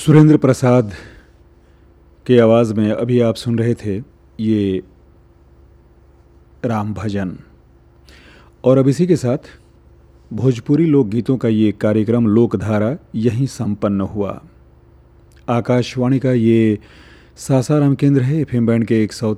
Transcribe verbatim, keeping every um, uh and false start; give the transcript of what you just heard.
सुरेंद्र प्रसाद के आवाज़ में अभी आप सुन रहे थे ये राम भजन। और अब इसी के साथ भोजपुरी लोकगीतों का ये कार्यक्रम लोकधारा यहीं संपन्न हुआ। आकाशवाणी का ये सासाराम केंद्र है, एफएम बैंड के एक सौ